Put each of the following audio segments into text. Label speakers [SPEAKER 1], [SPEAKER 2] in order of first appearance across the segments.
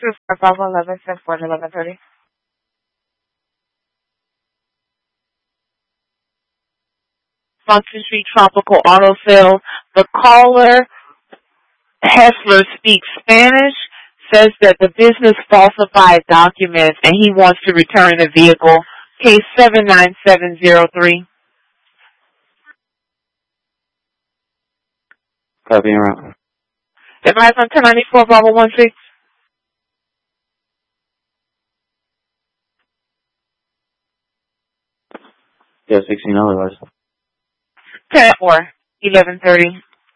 [SPEAKER 1] Bravo 11, 1130.
[SPEAKER 2] Function Street Tropical Auto Sales. The caller, Hessler, speaks Spanish, says that the business falsified documents and he wants to return the vehicle. Case 79703.
[SPEAKER 3] Copy and route.
[SPEAKER 2] Advise on 1094 Bravo 16.
[SPEAKER 3] Yeah, 16 otherwise.
[SPEAKER 2] 10-4, 1130.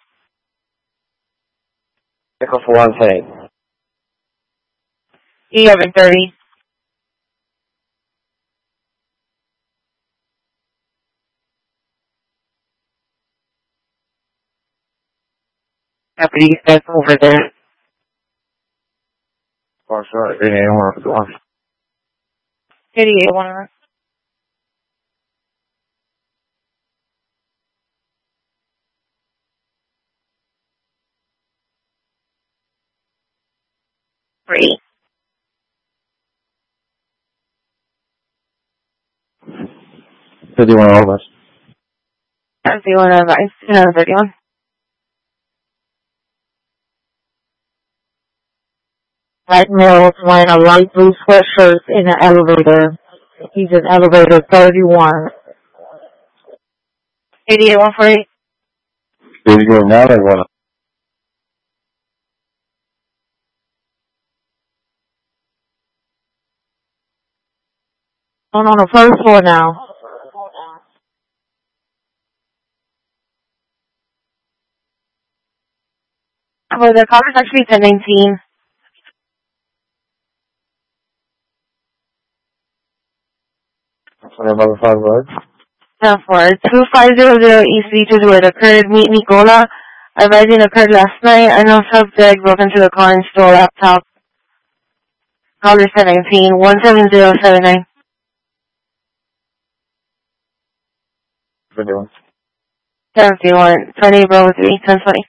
[SPEAKER 3] Echo 418.
[SPEAKER 2] 1130. Deputy, that's over there.
[SPEAKER 3] Oh, sorry. 88
[SPEAKER 2] 88, 1. Three.
[SPEAKER 3] 51 otherwise.
[SPEAKER 2] 31 advice. 31.
[SPEAKER 1] Black male wearing a light blue sweatshirt in an elevator. He's in elevator 31.
[SPEAKER 2] 88, 148.
[SPEAKER 3] Did you go now or what?
[SPEAKER 1] On the first floor now.
[SPEAKER 2] For the conference actually 1019.
[SPEAKER 3] Number 5 words.
[SPEAKER 2] For 2500 East Beaches where it occurred. Meet Nicola. Advising occurred last night. Unknown subject broke into the car and stole laptop. Caller 719 17079.
[SPEAKER 3] 51.
[SPEAKER 2] 71 20 Bravo 3 1020.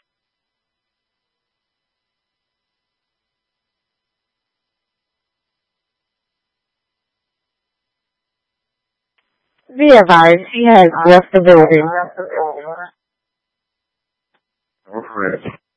[SPEAKER 1] Be advised, she has left the building.
[SPEAKER 3] Go for it.